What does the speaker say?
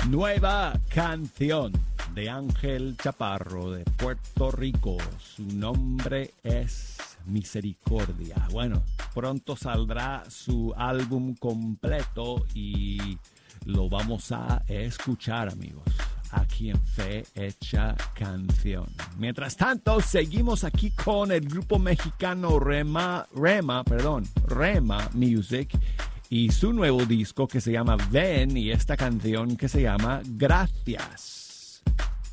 Nueva canción de Ángel Chaparro de Puerto Rico. Su nombre es Misericordia. Bueno, pronto saldrá su álbum completo y lo vamos a escuchar, amigos, aquí en Fe Hecha Canción. Mientras tanto, seguimos aquí con el grupo mexicano Rema Music y su nuevo disco que se llama Ven y esta canción que se llama Gracias.